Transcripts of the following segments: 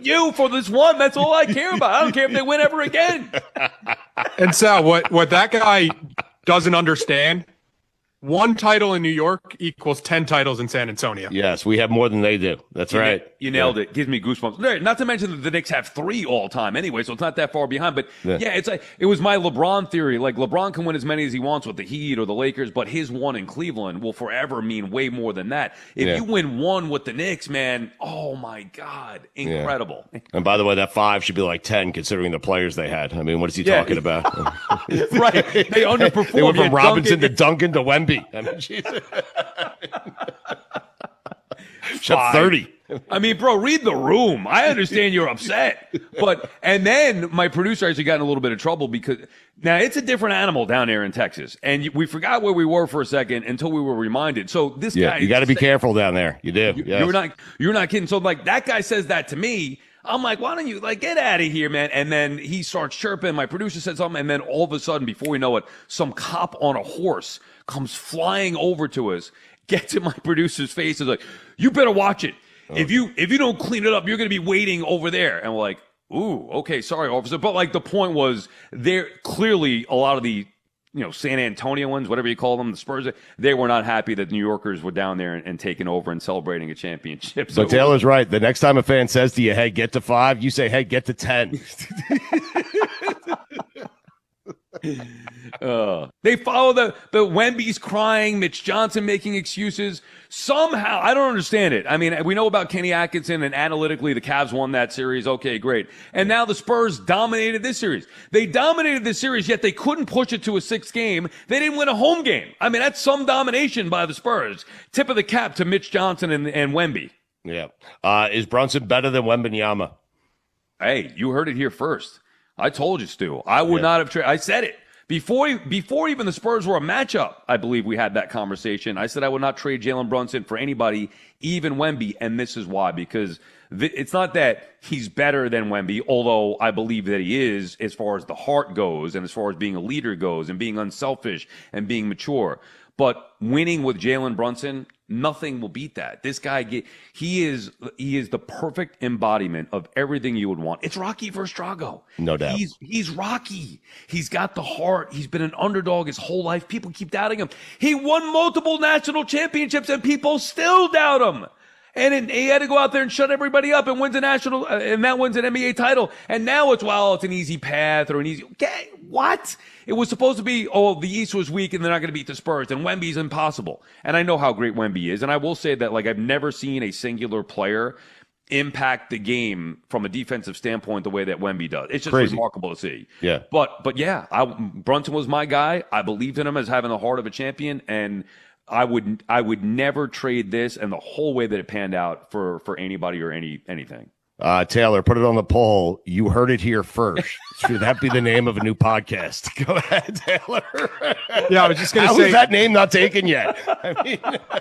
you for this one. That's all I care about. I don't care if they win ever again. And Sal, what that guy doesn't understand, one title in New York equals 10 titles in San Antonio. Yes, we have more than they do. That's right. You nailed it. Gives me goosebumps. Not to mention that the Knicks have 3 all time anyway, so it's not that far behind. But it's like it was my LeBron theory. Like LeBron can win as many as he wants with the Heat or the Lakers, but his one in Cleveland will forever mean way more than that. If you win one with the Knicks, man, oh my God, incredible. Yeah. And by the way, that 5 should be like 10 considering the players they had. I mean, what is he talking about? Right. They underperformed. They went from Robinson to Duncan to Wemby. I mean, Jesus. Shot 30. I mean, bro, read the room. I understand you're upset. And then my producer actually got in a little bit of trouble because now it's a different animal down there in Texas. And we forgot where we were for a second until we were reminded. So this guy. You got to be careful down there. You do. You're not kidding. So like that guy says that to me. I'm like, why don't you get out of here, man? And then he starts chirping. My producer said something. And then all of a sudden, before we know it, some cop on a horse comes flying over to us, gets in my producer's face, is like, you better watch it. If you don't clean it up, you're going to be waiting over there. And we're like, ooh, okay, sorry, officer. But the point was, there clearly a lot of the San Antonians, whatever you call them, the Spurs, they were not happy that New Yorkers were down there and taking over and celebrating a championship. So Taylor's right. The next time a fan says to you, hey, get to 5, you say, hey, get to 10. They follow the Wemby's crying, Mitch Johnson making excuses. Somehow, I don't understand it. I mean, we know about Kenny Atkinson, and analytically, the Cavs won that series. Okay, great. And now the Spurs dominated this series. They dominated this series, yet they couldn't push it to a 6th game. They didn't win a home game. I mean, that's some domination by the Spurs. Tip of the cap to Mitch Johnson and Wemby. Yeah. Is Brunson better than Wembanyama? Hey, you heard it here first. I told you, Stu. I would not have traded. I said it. Before even the Spurs were a matchup, I believe we had that conversation. I said I would not trade Jalen Brunson for anybody, even Wemby, and this is why. Because it's not that he's better than Wemby, although I believe that he is as far as the heart goes and as far as being a leader goes and being unselfish and being mature. But winning with Jalen Brunson, nothing will beat that. This guy, he is the perfect embodiment of everything you would want. It's Rocky versus Drago. No doubt. He's Rocky. He's got the heart. He's been an underdog his whole life. People keep doubting him. He won multiple national championships and people still doubt him. And he had to go out there and shut everybody up and wins a national, and that wins an NBA title. And now it's an easy path or an easy, okay, what? It was supposed to be, the East was weak and they're not going to beat the Spurs and Wemby's impossible. And I know how great Wemby is. And I will say that, I've never seen a singular player impact the game from a defensive standpoint the way that Wemby does. It's just remarkable to see. Yeah. But yeah, Brunson was my guy. I believed in him as having the heart of a champion, and I would never trade this and the whole way that it panned out for anybody or anything. Taylor, put it on the poll. You heard it here first. Should that be the name of a new podcast? Go ahead, Taylor. Yeah, I was just going to say. How is that name not taken yet? I mean,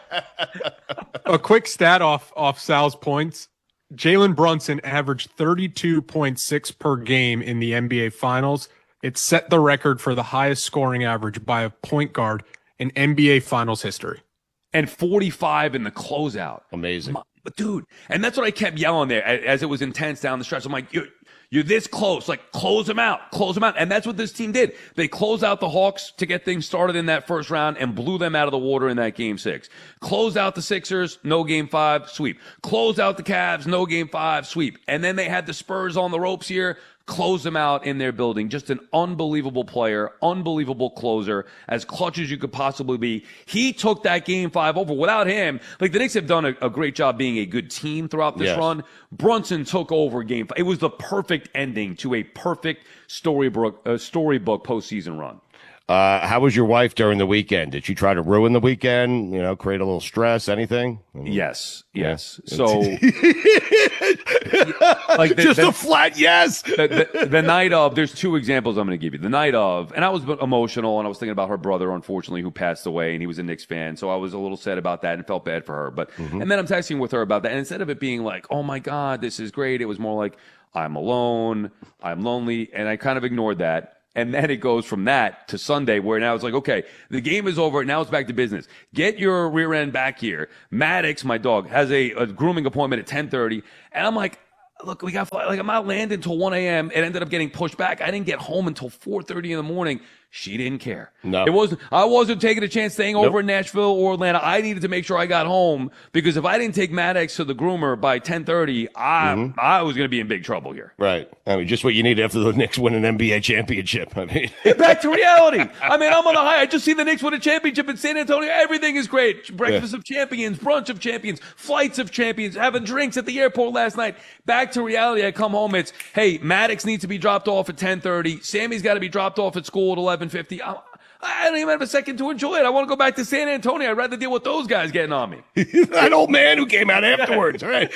a quick stat off Sal's points. Jalen Brunson averaged 32.6 per game in the NBA Finals. It set the record for the highest scoring average by a point guard in NBA Finals history. And 45 in the closeout. Amazing. Dude, and that's what I kept yelling there as it was intense down the stretch. I'm like, you're this close. Close them out. And that's what this team did. They closed out the Hawks to get things started in that first round and blew them out of the water in that game 6. Closed out the Sixers, no game 5, sweep. Closed out the Cavs, no game 5, sweep. And then they had the Spurs on the ropes here. Close them out in their building. Just an unbelievable player, unbelievable closer, as clutch as you could possibly be. He took that game 5 over. Without him, the Knicks have done a great job being a good team throughout this run. Brunson took over game 5. It was the perfect ending to a perfect storybook postseason run. How was your wife during the weekend? Did she try to ruin the weekend? Create a little stress, anything? Yes. So, a flat yes. The night of, there's 2 examples I'm going to give you. The night of, and I was emotional, and I was thinking about her brother, unfortunately, who passed away, and he was a Knicks fan, so I was a little sad about that and felt bad for her. But and then I'm texting with her about that, and instead of it being like, oh my God, this is great, it was more like, I'm alone, I'm lonely, and I kind of ignored that. And then it goes from that to Sunday, where now it's like, okay, the game is over. Now it's back to business. Get your rear end back here. Maddox, my dog, has a grooming appointment at 10:30. And I'm like, look, we got like I'm out landing until 1 a.m. It ended up getting pushed back. I didn't get home until 4:30 in the morning. She didn't care. No. I wasn't taking a chance staying over in Nashville or Atlanta. I needed to make sure I got home because if I didn't take Maddox to the groomer by 10:30, I was going to be in big trouble here. Right. I mean, just what you need after the Knicks win an NBA championship. I mean, Back to reality. I mean, I'm on the high. I just see the Knicks win a championship in San Antonio. Everything is great. Breakfast of champions, brunch of champions, flights of champions, having drinks at the airport last night. Back to reality. I come home. It's, hey, Maddox needs to be dropped off at 10:30. Sammy's got to be dropped off at school at 11:50. I don't even have a second to enjoy it. I want to go back to San Antonio. I'd rather deal with those guys getting on me. that old man who came out afterwards, right?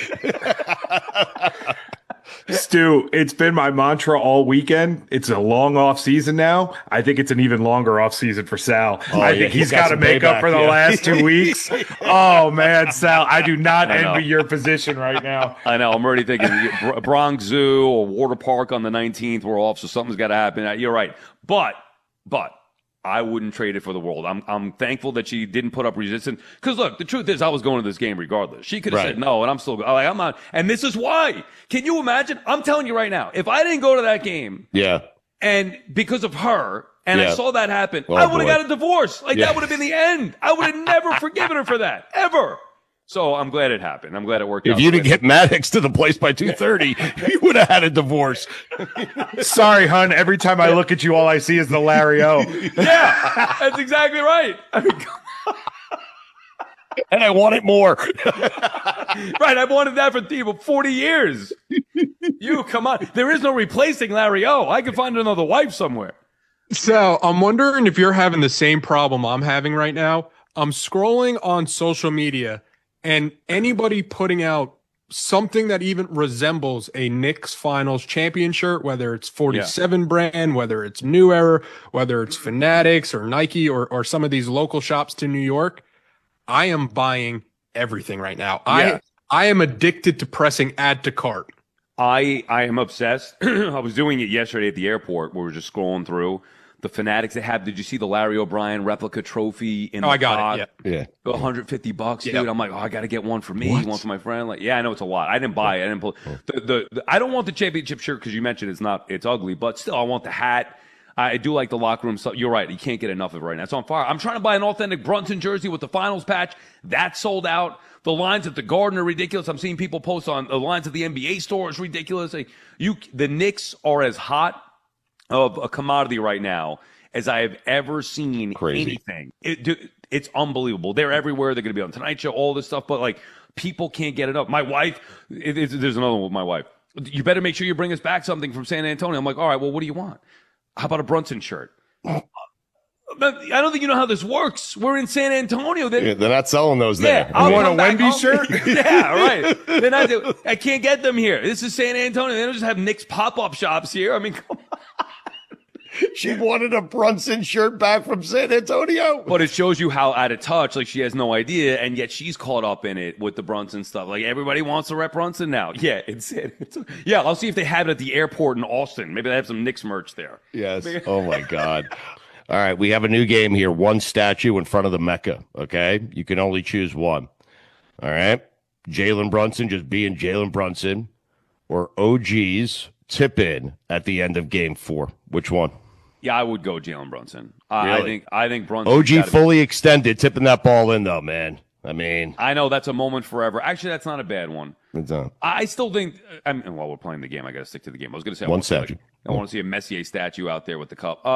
Stu, it's been my mantra all weekend. It's a long off season now. I think it's an even longer off season for Sal. I think he's got to make up for the last 2 weeks. Oh man, Sal, I do not envy your position right now. I know. I'm already thinking Bronx Zoo or Water Park on the 19th. We're off, so something's got to happen. You're right, but I wouldn't trade it for the world. I'm thankful that she didn't put up resistance. Because look, the truth is, I was going to this game regardless. She could have said no, and I'm still like, I'm not. And this is why. Can you imagine? I'm telling you right now, if I didn't go to that game, and because of her, and I saw that happen, I would have got a divorce. Like that would have been the end. I would have never forgiven her for that ever. So I'm glad it happened. I'm glad it worked out. If you didn't get Maddox to the place by 2:30, you would have had a divorce. Sorry, hun. Every time I look at you, all I see is the Larry O. Yeah, that's exactly right. I mean, and I want it more. Right, I've wanted that for 40 years. You, come on. There is no replacing Larry O. I can find another wife somewhere. So I'm wondering if you're having the same problem I'm having right now. I'm scrolling on social media, and anybody putting out something that even resembles a Knicks Finals champion shirt, whether it's 47 brand, whether it's New Era, whether it's Fanatics or Nike or some of these local shops to New York, I am buying everything right now. I am addicted to pressing add to cart. I am obsessed. I was doing it yesterday at the airport where we were just scrolling through the Fanatics they have. Did you see the Larry O'Brien replica trophy in the I got it. Yeah. $150, dude. I'm like, I got to get one for me, one for my friend. Like, I know it's a lot. I didn't buy it. I didn't pull I don't want the championship shirt because you mentioned it's ugly, but still I want the hat. I do like the locker room stuff. You're right. You can't get enough of it right now. It's on fire. I'm trying to buy an authentic Brunson jersey with the finals patch. That's sold out. The lines at the Garden are ridiculous. I'm seeing people post on the lines at the NBA store is ridiculous. The Knicks are as hot of a commodity right now as I have ever seen. Crazy. Anything. It's unbelievable. They're everywhere. They're going to be on Tonight Show, all this stuff, but like people can't get enough. My wife, there's another one with my wife. You better make sure you bring us back something from San Antonio. I'm like, all right, well, what do you want? How about a Brunson shirt? I don't think you know how this works. We're in San Antonio. They're not selling those there. You want a Wemby shirt? Yeah, right. I can't get them here. This is San Antonio. They don't just have Knicks pop-up shops here. I mean, come on. She wanted a Brunson shirt back from San Antonio. But it shows you how out of touch, like she has no idea, and yet she's caught up in it with the Brunson stuff. Like everybody wants to rep Brunson now. Yeah, yeah, I'll see if they have it at the airport in Austin. Maybe they have some Knicks merch there. Yes. Oh my God. All right, we have a new game here. One statue in front of the Mecca, okay? You can only choose one. All right? Jalen Brunson just being Jalen Brunson, or OG's tip in at the end of game 4. Which one? Yeah, I would go Jalen Brunson. Really? I think Brunson. OG fully extended, tipping that ball in, though, man. I mean, I know that's a moment forever. Actually, that's not a bad one. It's not. I still think. While we're playing the game, I got to stick to the game. I was going to say one statue. I want to see a Messier statue out there with the cup.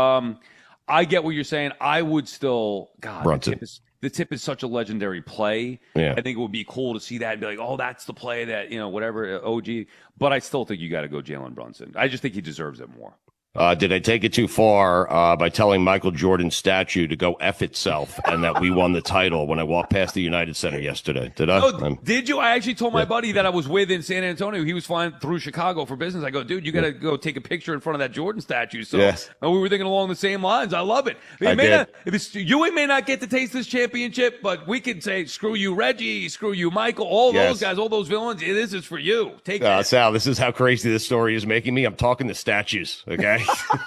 I get what you're saying. I would still. God, Brunson. The tip is such a legendary play. Yeah. I think it would be cool to see that and be like, oh, that's the play that whatever OG. But I still think you got to go Jalen Brunson. I just think he deserves it more. Did I take it too far by telling Michael Jordan's statue to go F itself and that we won the title when I walked past the United Center yesterday? Did I? Oh, did you? I actually told my buddy that I was with in San Antonio. He was flying through Chicago for business. I go, dude, you got to go take a picture in front of that Jordan statue. So we were thinking along the same lines. I love it. You may not get to taste this championship, but we could say, screw you, Reggie, screw you, Michael, all those guys, all those villains. This is for you. Take that. Sal, this is how crazy this story is making me. I'm talking to statues, okay? right.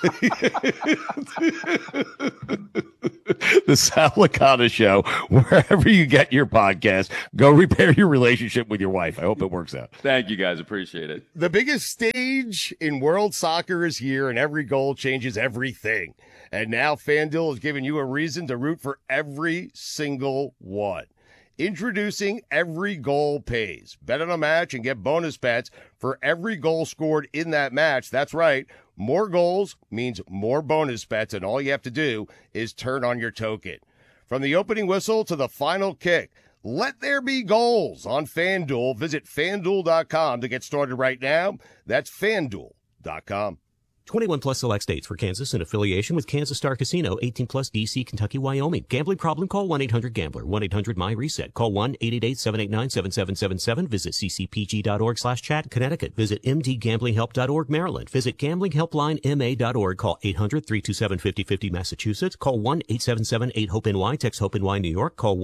The Sal Licata Show, wherever you get your podcast. Go repair your relationship with your wife. I hope it works out. Thank you, guys. Appreciate it. The biggest stage in world soccer is here, and every goal changes everything. And now FanDuel has given you a reason to root for every single one. Introducing Every Goal Pays. Bet on a match and get bonus bets for every goal scored in that match. That's right. More goals means more bonus bets, and all you have to do is turn on your token. From the opening whistle to the final kick, let there be goals on FanDuel. Visit FanDuel.com to get started right now. That's FanDuel.com. 21 plus select states. For Kansas in affiliation with Kansas Star Casino. 18 plus DC, Kentucky, Wyoming. Gambling problem? Call 1-800-GAMBLER. 1-800-MY-RESET. Call 1-888-789-7777. Visit ccpg.org/chat. Connecticut. Visit mdgamblinghelp.org. Maryland. Visit gamblinghelplinema.org. Call 800-327-5050. Massachusetts. Call 1-877-8-HOPE-NY. Text HOPE-NY New York. Call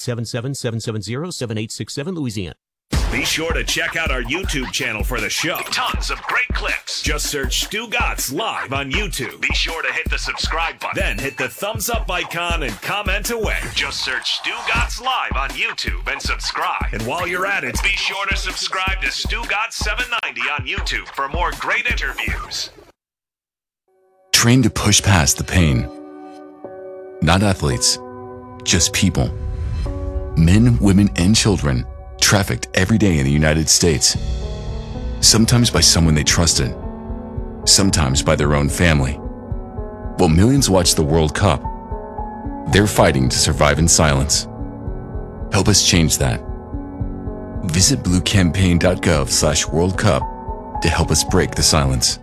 1-877-770-7867 Louisiana. Be sure to check out our YouTube channel for the show. Tons of great clips. Just search Stu Gatz Live on YouTube. Be sure to hit the subscribe button. Then hit the thumbs up icon and comment away. Just search Stu Gatz Live on YouTube and subscribe. And while you're at it, be sure to subscribe to Stu Gatz 790 on YouTube for more great interviews. Train to push past the pain. Not athletes, just people. Men, women, and children trafficked every day in the United States. Sometimes by someone they trusted, sometimes by their own family. While millions watch the World Cup, they're fighting to survive in silence. Help us change that. Visit bluecampaign.gov/World Cup to help us break the silence.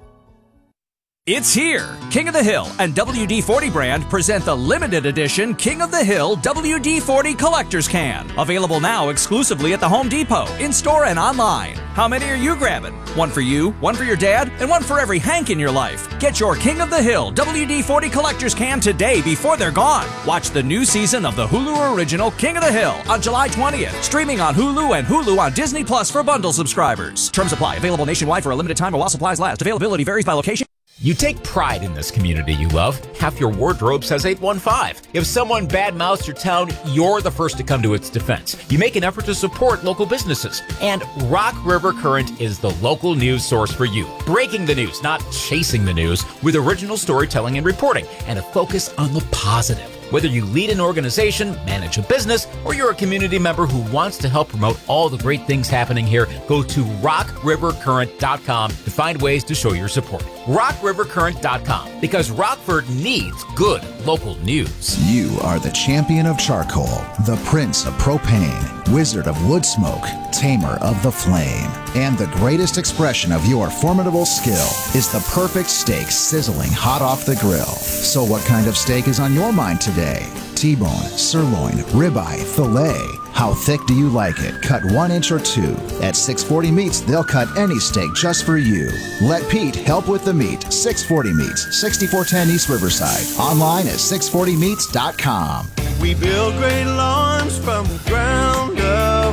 It's here! King of the Hill and WD-40 brand present the limited edition King of the Hill WD-40 Collector's Can. Available now exclusively at the Home Depot, in-store and online. How many are you grabbing? One for you, one for your dad, and one for every Hank in your life. Get your King of the Hill WD-40 Collector's Can today before they're gone. Watch the new season of the Hulu original King of the Hill on July 20th. Streaming on Hulu and Hulu on Disney Plus for bundle subscribers. Terms apply. Available nationwide for a limited time or while supplies last. Availability varies by location. You take pride in this community you love. Half your wardrobe says 815. If someone badmouths your town, you're the first to come to its defense. You make an effort to support local businesses. And Rock River Current is the local news source for you. Breaking the news, not chasing the news, with original storytelling and reporting, and a focus on the positive. Whether you lead an organization, manage a business, or you're a community member who wants to help promote all the great things happening here, go to rockrivercurrent.com to find ways to show your support. rockrivercurrent.com, because Rockford needs good local news. You are the champion of charcoal, the prince of propane, wizard of wood smoke, tamer of the flame. And the greatest expression of your formidable skill is the perfect steak sizzling hot off the grill. So what kind of steak is on your mind today? T-bone, sirloin, ribeye, filet. How thick do you like it? Cut 1 inch or 2. At 640 Meats, they'll cut any steak just for you. Let Pete help with the meat. 640 Meats, 6410 East Riverside. Online at 640meats.com. We build great lawns from the ground up.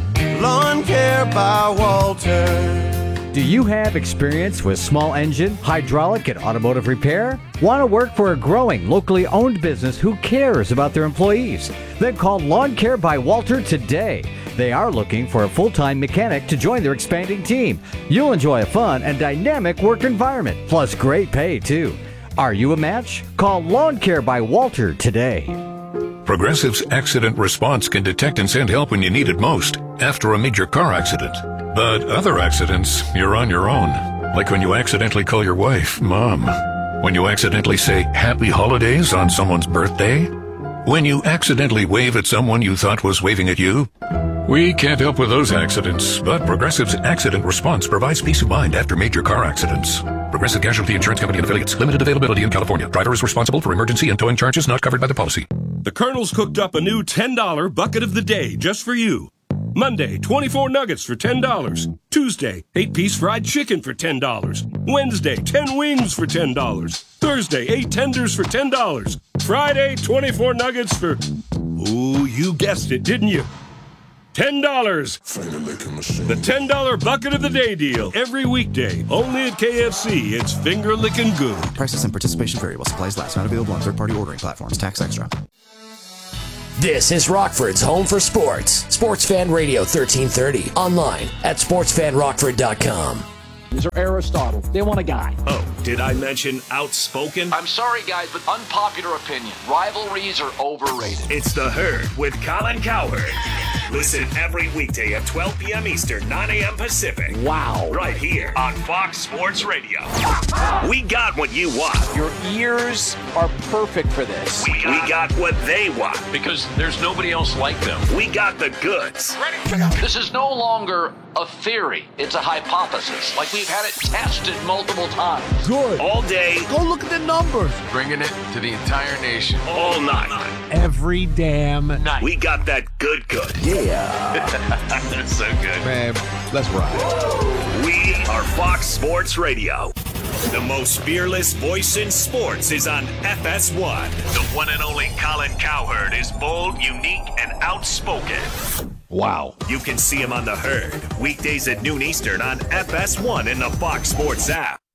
Lawn Care by Walter. Do you have experience with small engine, hydraulic, and automotive repair? Want to work for a growing, locally owned business who cares about their employees? Then call Lawn Care by Walter today. They are looking for a full-time mechanic to join their expanding team. You'll enjoy a fun and dynamic work environment, plus great pay, too. Are you a match? Call Lawn Care by Walter today. Progressive's Accident Response can detect and send help when you need it most, after a major car accident. But other accidents, you're on your own. Like when you accidentally call your wife Mom. When you accidentally say Happy Holidays on someone's birthday. When you accidentally wave at someone you thought was waving at you. We can't help with those accidents, but Progressive's Accident Response provides peace of mind after major car accidents. Progressive Casualty Insurance Company and Affiliates. Limited availability in California. Driver is responsible for emergency and towing charges not covered by the policy. The Colonel's cooked up a new $10 bucket of the day just for you. Monday, 24 nuggets for $10. Tuesday, 8-piece fried chicken for $10. Wednesday, 10 wings for $10. Thursday, 8 tenders for $10. Friday, 24 nuggets for... Ooh, you guessed it, didn't you? $10. The $10 bucket of the day deal. Every weekday. Only at KFC. It's finger licking good. Prices and participation vary while supplies last. Not available on third-party ordering platforms. Tax extra. This is Rockford's home for sports. Sports Fan Radio 1330. Online at sportsfanrockford.com. These are Aristotle. They want a guy. Oh, did I mention outspoken? I'm sorry, guys, but unpopular opinion. Rivalries are overrated. It's The Herd with Colin Cowherd. Listen every weekday at 12 p.m. Eastern, 9 a.m. Pacific. Wow. Right here on Fox Sports Radio. We got what you want. Your ears are perfect for this. We got what they want. Because there's nobody else like them. We got the goods. This is no longer a theory. It's a hypothesis. Like we've had it tested multiple times. Good. All day. Go look at the numbers. Bringing it to the entire nation. All night. Every damn night. We got that good. Yeah. That's so good. Man, let's ride. We are Fox Sports Radio. The most fearless voice in sports is on FS1. The one and only Colin Cowherd is bold, unique, and outspoken. Wow. You can see him on The Herd, weekdays at noon Eastern on FS1 in the Fox Sports app.